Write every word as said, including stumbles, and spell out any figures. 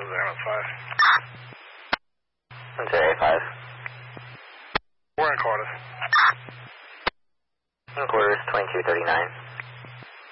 is ambulance five. That's A five. We're in Cardiff. In quarters, twenty-two thirty-nine.